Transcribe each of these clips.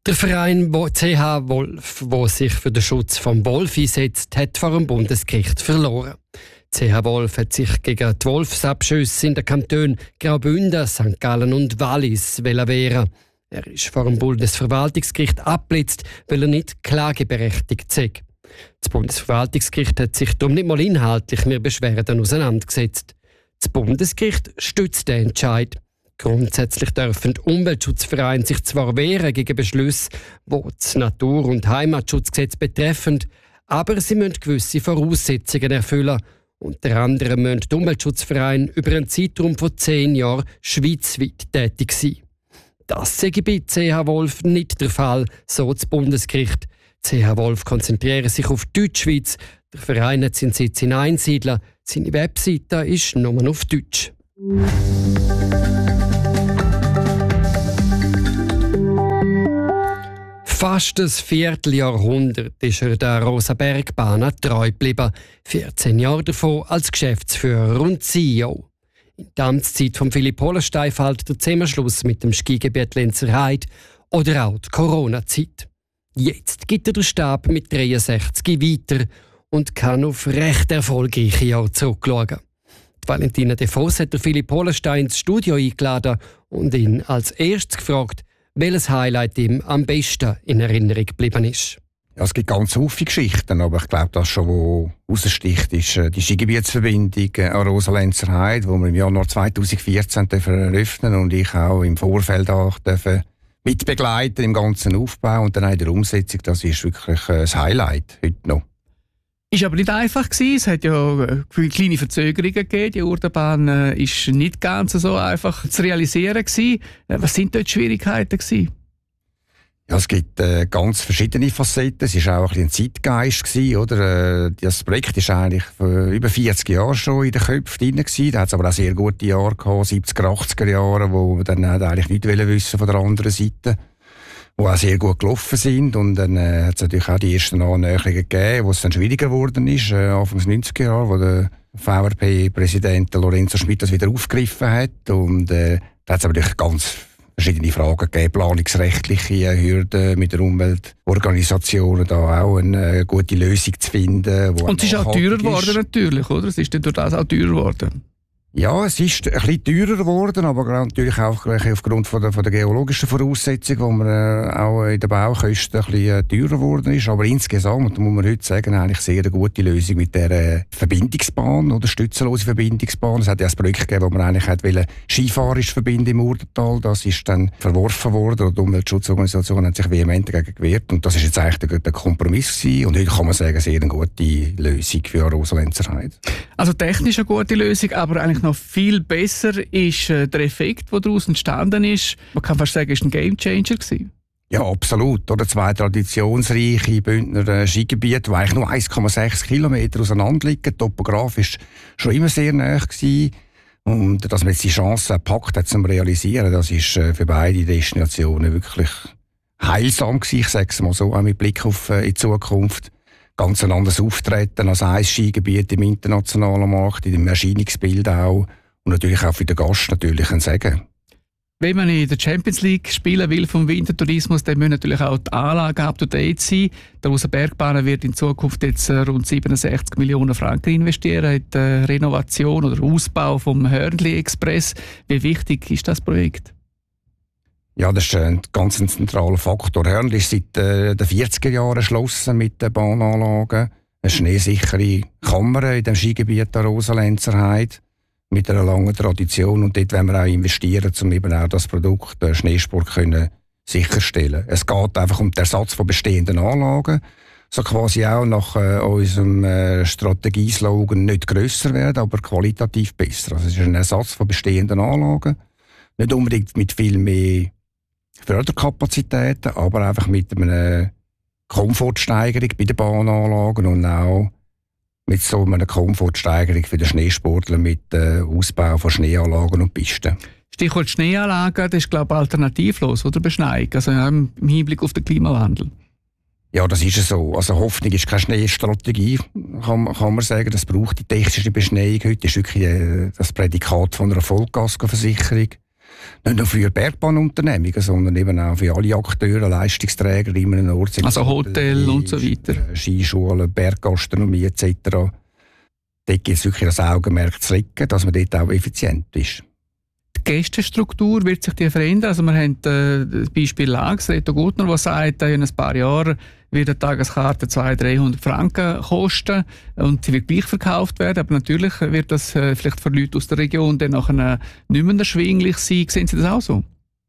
Der Verein CH Wolf, der sich für den Schutz vom Wolf einsetzt, hat vor dem Bundesgericht verloren. CH Wolf hat sich gegen die Wolfsabschüsse in den Kantonen Graubünden, St. Gallen und Wallis wehren. Er ist vor dem Bundesverwaltungsgericht abgeblitzt, weil er nicht klageberechtigt sei. Das Bundesverwaltungsgericht hat sich darum nicht mal inhaltlich mit Beschwerden auseinandergesetzt. Das Bundesgericht stützt den Entscheid. Grundsätzlich dürfen Umweltschutzvereine sich zwar wehren gegen Beschlüsse, die das Natur- und Heimatschutzgesetz betreffen, aber sie müssen gewisse Voraussetzungen erfüllen. Unter anderem müssen die Umweltschutzvereine über einen Zeitraum von 10 Jahren schweizweit tätig sein. Das sei bei CH Wolf nicht der Fall, so das Bundesgericht. CH Wolf konzentriere sich auf Deutschschweiz. Der Verein hat seinen Sitz in Einsiedeln. Seine Webseite ist nur auf Deutsch. Fast ein Vierteljahrhundert ist er der Rosa-Bergbahn treu geblieben. 14 Jahre davon als Geschäftsführer und CEO. In der Amtszeit von Philipp Hollenstein fällt der Zusammenschluss mit dem Skigebiet Lenzerheide oder auch die Corona-Zeit. Jetzt gibt er den Stab mit 63 weiter und kann auf recht erfolgreiche Jahre zurückschauen. Valentina De Vos hat Philipp Hollenstein ins Studio eingeladen und ihn als erstes gefragt, welches Highlight ihm am besten in Erinnerung geblieben ist. Ja, es gibt ganz viele Geschichten, aber ich glaube, das schon, was raussticht, ist die Skigebietsverbindung an Rosa-Lenzerheide, die wir im Januar 2014 eröffnen und ich auch im Vorfeld auch mitbegleiten im ganzen Aufbau und dann auch in der Umsetzung. Das ist wirklich ein Highlight heute noch. Ist aber nicht einfach gewesen. Es hat ja kleine Verzögerungen gegeben. Die Urbanbahn ist nicht ganz so einfach zu realisieren gewesen. Was sind dort die Schwierigkeiten gewesen? Ja, es gibt ganz verschiedene Facetten. Es war auch ein Zeitgeist gewesen, oder? Das Projekt ist eigentlich vor über 40 Jahren schon in den Köpfen drin gewesen. Da hat es aber auch sehr gute Jahre gehabt, 70er, 80er Jahre, wo wir dann eigentlich nicht wissen von der anderen Seite, die auch sehr gut gelaufen sind. Und dann hat es natürlich auch die ersten Annäherungen gegeben, wo es dann schwieriger geworden ist, Anfang des 90er Jahre, wo der VRP-Präsident Lorenzo Schmidt das wieder aufgegriffen hat. Und da hat es aber natürlich ganz verschiedene Fragen gegeben, planungsrechtliche Hürden mit der Umweltorganisationen, da auch eine gute Lösung zu finden. Und es ist auch teurer geworden natürlich, oder? Es ist dann durch das auch teurer geworden. Ja, es ist ein bisschen teurer geworden, aber natürlich auch aufgrund von der geologischen Voraussetzung, wo man auch in den Baukosten ein bisschen teurer geworden ist. Aber insgesamt muss man heute sagen, eigentlich sehr eine gute Lösung mit der Verbindungsbahn oder stützenlose Verbindungsbahn. Es hat ja ein Projekt gegeben, wo man eigentlich wollte skifahrisch verbinden im Urtertal. Das ist dann verworfen worden und die Umweltschutzorganisation hat sich vehement dagegen gewehrt. Und das ist jetzt eigentlich der Kompromiss gewesen. Und heute kann man sagen, sehr eine gute Lösung für Rosa-Lenzerheide. Also technisch eine gute Lösung, aber eigentlich noch viel besser ist der Effekt, der daraus entstanden ist. Man kann fast sagen, es war ein Gamechanger gewesen. Ja, absolut. Oder 2 traditionsreiche Bündner Skigebiete, die eigentlich nur 1,6 Kilometer auseinander liegen. Topografisch schon immer sehr nahe gewesen. Und dass man jetzt die Chance gepackt hat, zum realisieren, das ist für beide Destinationen wirklich heilsam gewesen. Ich sage es mal so, auch mit Blick auf in die Zukunft. Ganz ein anderes Auftreten als ein Skigebiet im internationalen Markt, in dem Erscheinungsbild auch und natürlich auch für den Gast natürlich ein Segen. Wenn man in der Champions League spielen will vom Wintertourismus, dann müssen natürlich auch die Anlagen up-to-date sein. Der Rosa-Bergbahn wird in Zukunft jetzt rund 67 Millionen Franken investieren in die Renovation oder Ausbau vom Hörnli Express. Wie wichtig ist das Projekt? Ja, das ist ein ganz zentraler Faktor. Hörnli ist seit den 40er Jahren erschlossen mit den Bahnanlagen. Eine schneesichere Kammer in dem Skigebiet der Rosa-Lenzerheide mit einer langen Tradition. Und dort wollen wir auch investieren, um eben auch das Produkt Schneesport können sicherstellen. Es geht einfach um den Ersatz von bestehenden Anlagen. So quasi auch nach unserem Strategieslogan nicht grösser werden, aber qualitativ besser. Also es ist ein Ersatz von bestehenden Anlagen. Nicht unbedingt mit viel mehr Förderkapazitäten, aber einfach mit einer Komfortsteigerung bei den Bahnanlagen und auch mit so einer Komfortsteigerung für den Schneesportler mit Ausbau von Schneeanlagen und Pisten. Stichwort Schneeanlagen, das ist, glaube ich, alternativlos, oder? Beschneiung, also im Hinblick auf den Klimawandel. Ja, das ist so. Also Hoffnung ist keine Schneestrategie, kann man sagen. Das braucht die technische Beschneiung. Heute ist wirklich das Prädikat von einer Vollkaskoversicherung. nicht nur für Bergbahnunternehmungen, sondern eben auch für alle Akteure, Leistungsträger in einem Ort. Also Hotel und so weiter. Skischulen, Berggastronomie etc. Dort gibt es wirklich das Augenmerk zu legen, dass man dort auch effizient ist. Die Gästestruktur, wird sich die verändern? Also wir haben das Beispiel Lags, Reto Gutner, der sagt, in ein paar Jahren wird eine Tageskarte 200-300 Franken kosten und sie wird gleich verkauft werden, aber natürlich wird das vielleicht für Leute aus der Region dann nachher nicht mehr erschwinglich sein. Sehen Sie das auch so?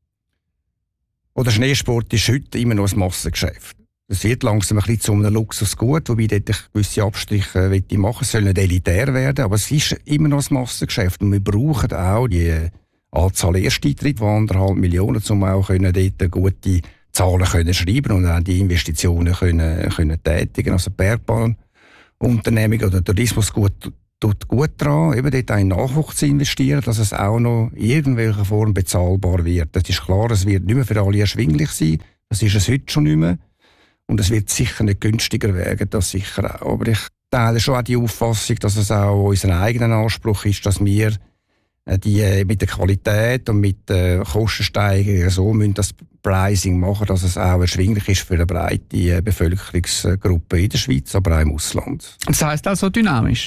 Der Schneesport ist heute immer noch ein Massengeschäft. Es wird langsam ein bisschen zu einem Luxusgut, wobei dort ich gewisse Abstriche machen möchte. Es soll nicht elitär werden, aber es ist immer noch ein Massengeschäft und wir brauchen auch die Anzahl Ersteintritte von 1,5 Millionen, um auch dort gute Zahlen können schreiben und auch die Investitionen können tätigen. Also Bergbahnunternehmung oder Tourismus tut gut daran, eben dort in Nachwuchs zu investieren, dass es auch noch in irgendwelcher Form bezahlbar wird. Das ist klar, es wird nicht mehr für alle erschwinglich sein. Das ist es heute schon nicht mehr. Und es wird sicher nicht günstiger werden, das sicher auch. Aber ich teile schon auch die Auffassung, dass es auch unser eigener Anspruch ist, dass wir die mit der Qualität und mit der Kostensteigerung so müssen das Pricing machen, dass es auch erschwinglich ist für eine breite Bevölkerungsgruppe in der Schweiz, aber auch im Ausland. Das heisst also dynamisch?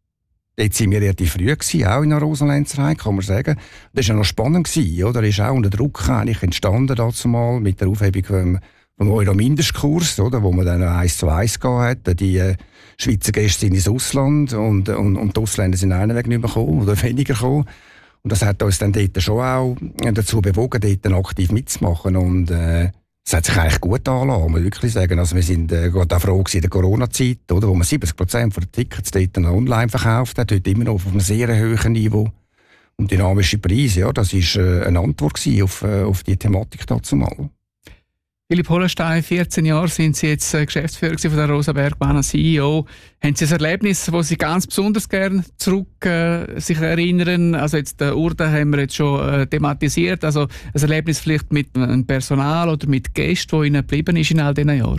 Dort waren wir relativ früh gewesen, auch in der Rosenlenzerei, kann man sagen. Das war ja noch spannend gewesen, oder? Ist auch unter Druck eigentlich entstanden dazu mal mit der Aufhebung vom Euro-Mindestkurs, oder? Wo man dann 1:1 gehabt hat. Die Schweizer Gäste sind ins Ausland und die Ausländer sind einen Weg nicht mehr gekommen oder weniger gekommen. Und das hat uns dann dort schon auch dazu bewogen, dort aktiv mitzumachen. Und es hat sich eigentlich gut anlassen, muss man wirklich sagen. Also wir sind gerade auch froh gewesen in der Corona-Zeit, oder, wo man 70% der Tickets dort online verkauft hat, heute immer noch auf einem sehr hohen Niveau. Und dynamische Preise, ja, das war eine Antwort auf die Thematik dazu mal. Philipp Hollenstein, 14 Jahre sind Sie jetzt Geschäftsführer von der Rosa-Bergbahn, CEO. Haben Sie ein Erlebnis, das Sie ganz besonders gerne zurück sich erinnern? Also jetzt Urden haben wir jetzt schon thematisiert. Also ein Erlebnis vielleicht mit einem Personal oder mit Gästen, das Ihnen geblieben ist in all diesen Jahren?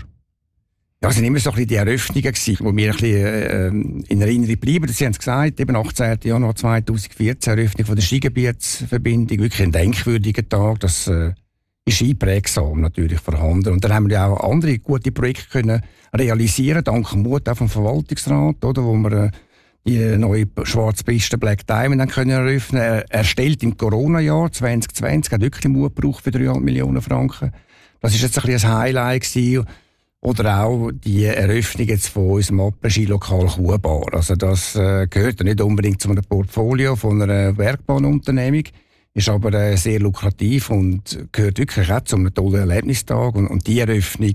Ja, es waren immer so ein bisschen die Eröffnungen, die mir ein bisschen in Erinnerung bleiben. Sie haben es gesagt, eben 18. Januar 2014, Eröffnung von der Skigebietsverbindung. Wirklich ein denkwürdiger Tag. Das ist einprägsam natürlich vorhanden. Und dann haben wir ja auch andere gute Projekte können realisieren, dank dem Mut auch vom Verwaltungsrat, oder, wo wir die neue schwarze Piste Black Diamond dann können eröffnen. Erstellt im Corona-Jahr 2020, hat wirklich Mut gebraucht für 3,5 Millionen Franken. Das ist jetzt ein bisschen ein Highlight gewesen. Oder auch die Eröffnung jetzt von unserem Après-Ski-Lokal Kuhbar. Also das gehört ja nicht unbedingt zu einem Portfolio von einer Bergbahnunternehmung, ist aber sehr lukrativ und gehört wirklich auch zu einem tollen Erlebnistag. Und die Eröffnung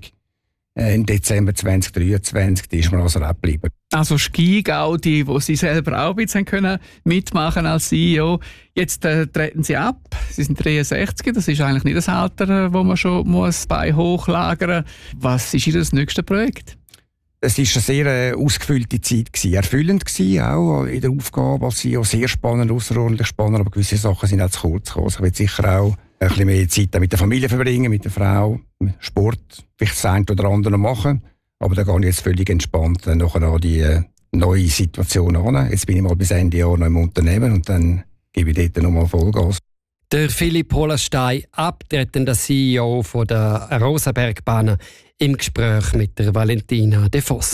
im Dezember 2023, die ist mir also auch geblieben. Also Ski-Gaudi, wo Sie selber auch ein bisschen können mitmachen als CEO. Jetzt treten Sie ab. Sie sind 63, das ist eigentlich nicht das Alter, wo man schon muss bei hochlagern muss. Was ist Ihr nächstes Projekt? Es war eine sehr ausgefüllte Zeit gewesen, erfüllend gewesen, auch in der Aufgabe als CEO, sehr spannend, außerordentlich spannend, aber gewisse Sachen sind auch zu kurz gekommen. Also ich will sicher auch ein bisschen mehr Zeit mit der Familie verbringen, mit der Frau, Sport, vielleicht das eine oder andere machen, aber da gehe ich jetzt völlig entspannt nachher an die neue Situation an. Jetzt bin ich mal bis Ende Jahr noch im Unternehmen und dann gebe ich dort nochmal Vollgas. Der Philipp Hollenstein, abtretender CEO von der Rosa-Bergbahn, im Gespräch mit der Valentina De Voss.